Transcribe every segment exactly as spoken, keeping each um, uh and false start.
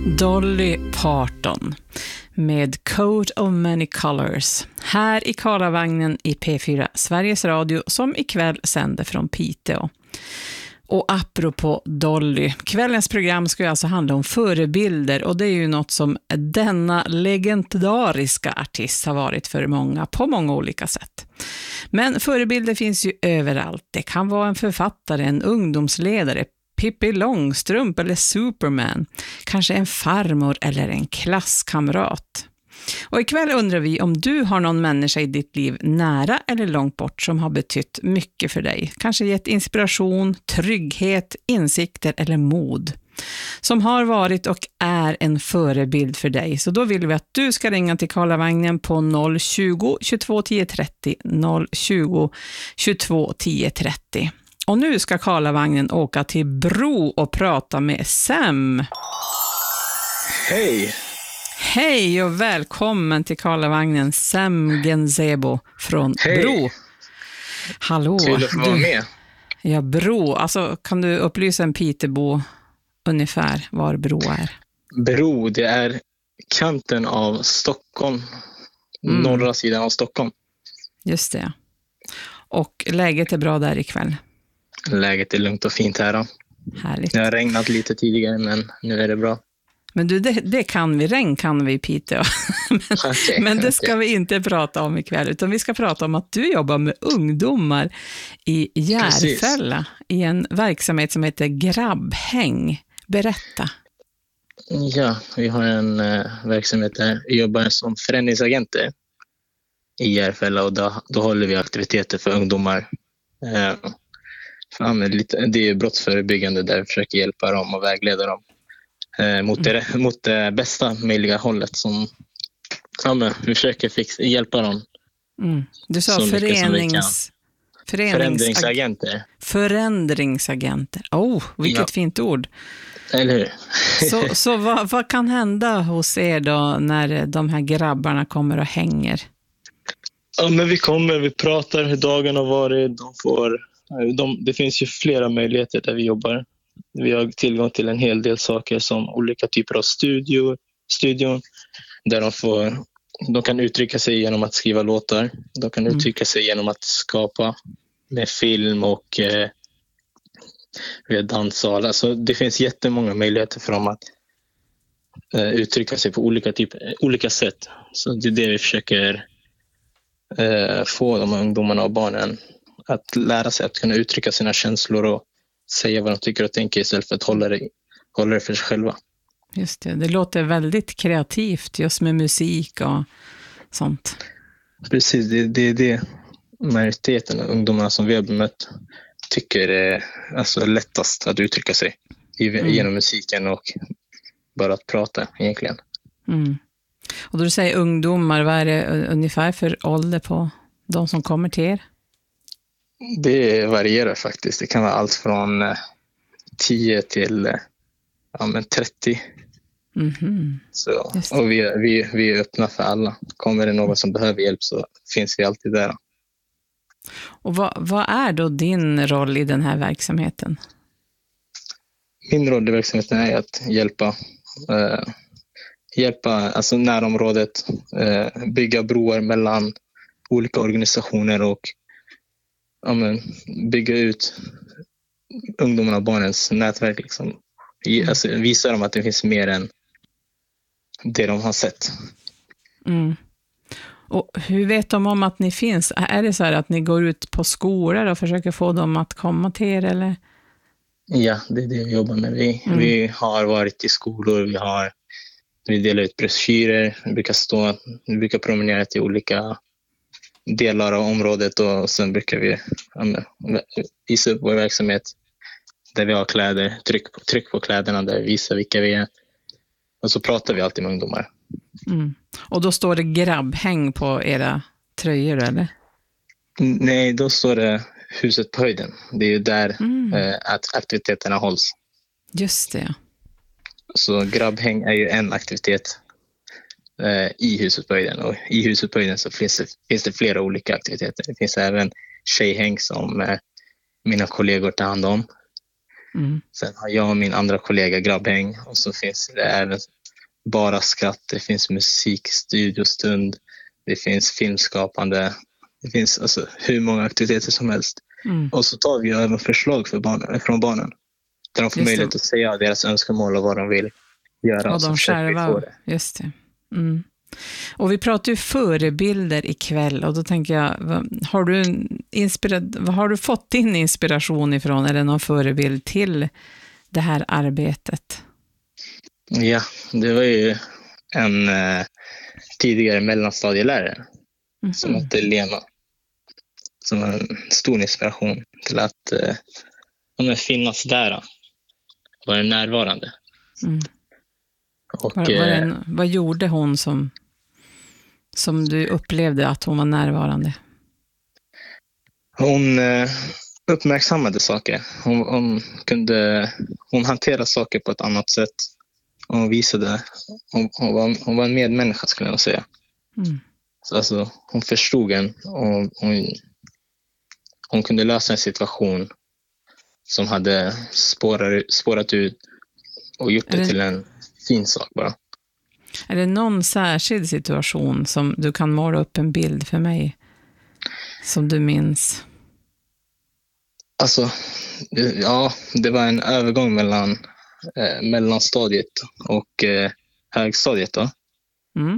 Dolly Parton med Coat of Many Colors här i Karlavagnen i P fyra Sveriges Radio som ikväll sänder från Piteå. Och apropå Dolly, kvällens program ska ju alltså handla om förebilder och det är ju något som denna legendariska artist har varit för många på många olika sätt. Men förebilder finns ju överallt. Det kan vara en författare, en ungdomsledare, Pippi Långstrump eller Superman, kanske en farmor eller en klasskamrat. Och ikväll undrar vi om du har någon människa i ditt liv nära eller långt bort som har betytt mycket för dig. Kanske gett inspiration, trygghet, insikter eller mod. Som har varit och är en förebild för dig. Så då vill vi att du ska ringa till Karlavagnen på noll tjugo, tjugotvå tio trettio, noll tjugo, tjugotvå tio trettio. Och nu ska Karlavagnen åka till Bro och prata med Sam. Hej! Hej och välkommen till Karlavagnen, Sam Genzebo från Hej. Bro. Hallå. Kul att få vara med. Ja, Bro. Alltså, kan du upplysa en Pitebo ungefär var Bro är? Bro, det är kanten av Stockholm. Mm. Norra sidan av Stockholm. Just det. Och läget är bra där ikväll? Läget är lugnt och fint här då. Härligt. Det har regnat lite tidigare men nu är det bra. Men du, det, det kan vi, regn kan vi i Piteå. men, okay, men det ska okay. vi inte prata om ikväll, utan vi ska prata om att du jobbar med ungdomar i Järfälla. Precis. I en verksamhet som heter Grabbhäng. Berätta. Ja, vi har en uh, verksamhet där vi jobbar som förändringsagenter i Järfälla och då, då håller vi aktiviteter för ungdomar. Uh, för, lite, det är brottsförebyggande där vi försöker hjälpa dem och vägleda dem. Mot det, mm. mot det bästa möjliga hållet som ja, men, vi försöker fixa, hjälpa dem. Mm. Du sa förenings, förenings, förändringsagenter. Förändringsagenter. Oh, vilket ja. fint ord. Eller hur? så så vad, vad kan hända hos er då när de här grabbarna kommer och hänger? Ja, men vi kommer, vi pratar hur dagen har varit. De får, de, det finns ju flera möjligheter där vi jobbar. Vi har tillgång till en hel del saker som olika typer av studio, studion där de, får, de kan uttrycka sig genom att skriva låtar. De kan mm. uttrycka sig genom att skapa med film och eh, med danssal. Alltså, det finns jättemånga möjligheter för dem att eh, uttrycka sig på olika, typer, olika sätt. Så det är det vi försöker eh, få de ungdomarna och barnen att lära sig att kunna uttrycka sina känslor och säga vad de tycker och tänker istället för att hålla det, hålla det för sig själva. Just det, det låter väldigt kreativt just med musik och sånt. Precis, det är det, det majoriteten av ungdomarna som vi har bemött tycker är alltså lättast att uttrycka sig mm. genom musiken och bara att prata egentligen. Mm. Och då du säger ungdomar, vad är det ungefär för ålder på de som kommer till er? Det varierar faktiskt. Det kan vara allt från tio till ja, men trettio. Mm-hmm. Så, och vi, vi, vi är öppna för alla. Kommer det någon som behöver hjälp så finns vi alltid där. Och vad, vad är då din roll i den här verksamheten? Min roll i verksamheten är att hjälpa eh, hjälpa alltså närområdet, eh, bygga broar mellan olika organisationer och ja, men, bygga ut ungdomarna och barnens nätverk. Liksom. Mm. Alltså, visa dem att det finns mer än det de har sett. Mm. Och hur vet de om att ni finns? Är det så här att ni går ut på skolor och försöker få dem att komma till er? Eller? Ja, det är det vi jobbar med. Vi, mm. vi har varit i skolor, vi, har, vi delar ut broschyrer, vi brukar, stå, vi brukar promenera till olika delar av området och sen brukar vi ja, visa upp vår verksamhet där vi har kläder, tryck på, tryck på kläderna där vi visar vilka vi är och så pratar vi alltid med ungdomar. Mm. Och då står det grabbhäng på era tröjor eller? Nej, då står det huset på höjden. Det är ju där mm. eh, att aktiviteterna hålls. Just det. Så grabbhäng är ju en aktivitet eh, i huset på höjden och i huset på höjden så finns det, finns det flera olika aktiviteter. Det finns även tjejhäng som eh, mina kollegor tar hand om. Mm. Sen har jag och min andra kollega grabbhäng, och så finns det även bara skratt, det finns musik, studiostund, det finns filmskapande, det finns alltså hur många aktiviteter som helst. Mm. Och så tar vi även förslag för barnen, från barnen, där de får Just möjlighet det. att säga deras önskemål och vad de vill göra. Och Och så de försöker vi få själva, det. just det. Mm. Och vi pratar ju förebilder ikväll, och då tänker jag, vad, har du, en inspira- vad har du fått din inspiration ifrån, eller någon förebild till det här arbetet? Ja, det var ju en eh, tidigare mellanstadielärare Mhm. som hette Lena, som var en stor inspiration till att eh, ja, finnas där, vara närvarande. Mm. Och Vad, vad, eh, den, vad gjorde hon som, som du upplevde att hon var närvarande? hon eh, uppmärksammade saker. Hon, hon kunde hon hanterade saker på ett annat sätt. Hon visade, hon, hon, var, hon var en medmänniska, skulle jag säga. Mm. Så alltså, hon förstod en, och hon, hon kunde lösa en situation som hade spårat, spårat ut och gjort det, Är det- till en fin sak bara. Är det någon särskild situation som du kan måla upp en bild för mig som du minns? Alltså, det- ja, det var en övergång mellan eh, mellanstadiet och eh, högstadiet då. Mm.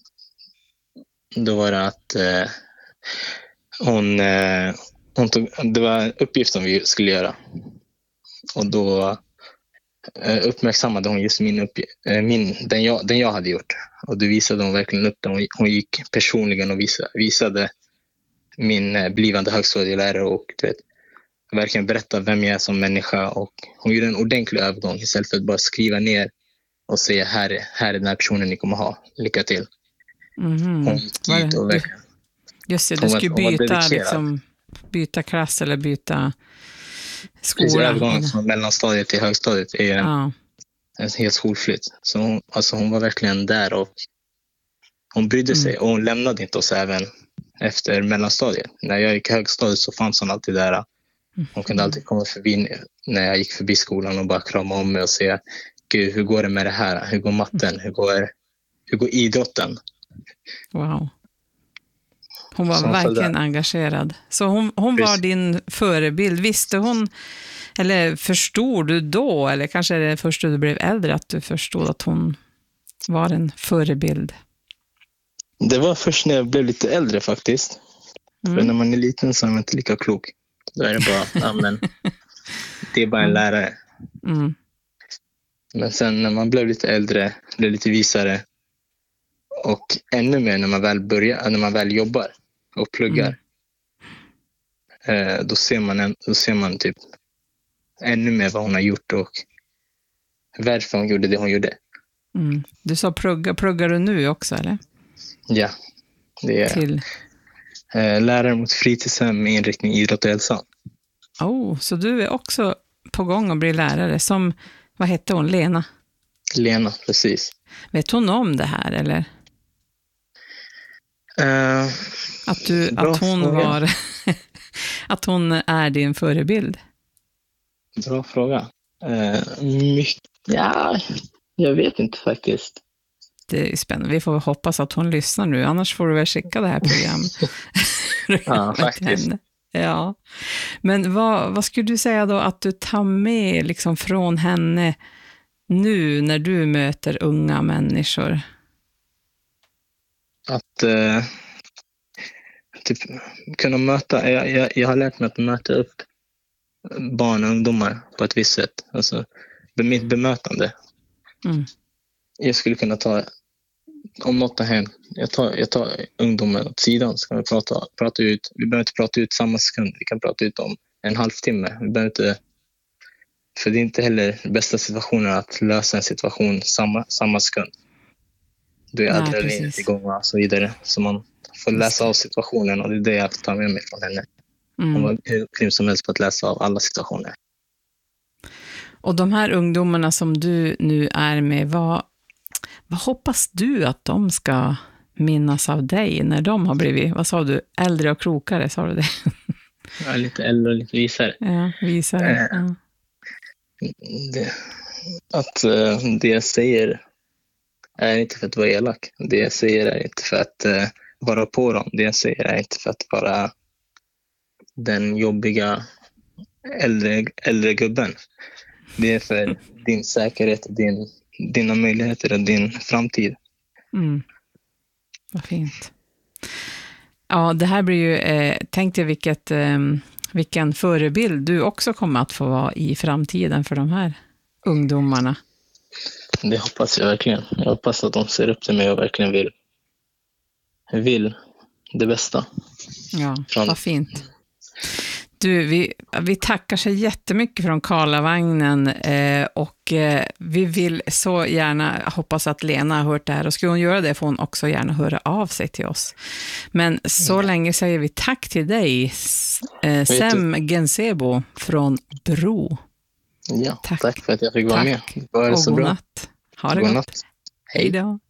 Då var det att eh, hon, eh, hon tog, det var en uppgift som vi skulle göra. Och då eh, uppmärksammade hon just min uppgift, eh, min, den, jag, den jag hade gjort. Och då visade hon verkligen upp den. Hon, hon gick personligen och visade, visade min eh, blivande högstadielärare och du vet, verkligen berätta vem jag är som människa. Och hon gjorde en ordentlig övergång istället för att bara skriva ner och säga här, är- här är den här personen ni kommer ha. Lycka till. Mhm. Hon gick Var dit det- och du, verkligen, just det, du hon var- skulle hon var byta, dedikerad. liksom, byta klass eller byta Precis, skola. övergången från mellanstadiet till högstadiet är en, Ja. en helt skolflytt. Så hon, alltså hon var verkligen där, och hon brydde Mm. sig, och hon lämnade inte oss även efter mellanstadiet. När jag gick i högstadiet så fanns hon alltid där. Hon kunde alltid komma förbi när jag gick förbi skolan och bara krama om mig och säga, gud, hur går det med det här? Hur går matten? Hur går, hur går idrotten? Wow. Hon var Så hon följde verkligen där. engagerad. Så hon, hon var Precis. din förebild. Visste hon, eller förstod du då, eller kanske är det först då du blev äldre att du förstod att hon var en förebild? Det var först när jag blev lite äldre faktiskt. För Mm. när man är liten så är man inte lika klok. Då är det bara, ja, men det är bara en lärare. Mm. Men sen när man blev lite äldre, blev lite visare, och ännu mer när man väl börjar, när man väl jobbar och pluggar, eh, då ser man en, då ser man typ ännu mer vad hon har gjort och varför hon gjorde det hon gjorde. Mm. Du sa plugga, pluggar du nu också, eller? Ja, det är Till, eh, lärare mot fritidshem med inriktning idrott och hälsa. oh, så du är också på gång att bli lärare, som, vad hette hon, Lena? Lena, precis. Vet hon om det här, eller? Eh, Att, du, Bra att hon fråga. var att hon är din förebild? bra fråga. Eh, mycket, ja, jag vet inte faktiskt. Det är spännande. Vi får hoppas att hon lyssnar nu, annars får du väl skicka det här programmet. Ja, till faktiskt. henne. Ja. Men vad, vad skulle du säga då att du tar med liksom från henne nu när du möter unga människor? Att eh, typ, kunna möta, jag, jag, jag har lärt mig att möta upp barn och ungdomar på ett visst sätt. Alltså, be- mitt bemötande. Mm. Jag skulle kunna ta, om något har hänt, jag tar, jag tar ungdomen åt sidan, så kan vi prata, prata ut. Vi behöver inte prata ut samma sekund, vi kan prata ut om en halvtimme. Vi behöver inte, för det är inte heller bästa situationen att lösa en situation samma, samma sekund. Då är Nej, adrenalinet precis. igång och så vidare. Så man får Just läsa det. av situationen, och det är det jag tar med mig från henne. Hon Mm. var hur grym som helst på att läsa av alla situationer. Och de här ungdomarna som du nu är med, vad, vad hoppas du att de ska minnas av dig när de har blivit, vad sa du, äldre och klokare, sa du det? Jag är lite äldre och lite visare. Ja, visare. Eh. Ja. Det, att uh, det jag säger är inte för att vara elak. Det jag säger är inte för att uh, vara på dem. Det jag säger är inte för att vara den jobbiga äldre, äldre gubben. Det är för din säkerhet, din, dina möjligheter och din framtid. Mm. Vad fint. Ja, det här blir ju, eh, tänkte jag vilket, eh, vilken förebild du också kommer att få vara i framtiden för de här ungdomarna. Det hoppas jag verkligen. Jag hoppas att de ser upp till mig och verkligen vill, vill det bästa. Ja, Från... vad fint. Du, vi, vi tackar så jättemycket från Karlavagnen eh, och eh, vi vill så gärna, hoppas att Lena har hört det här, och skulle hon göra det får hon också gärna höra av sig till oss. Men så mm. länge säger vi tack till dig, eh, Sem Gensebo från Bro. Ja, tack. tack för att jag fick vara tack. med. Det var och så god bra. natt. Ha det god gott. Natt. Hej då.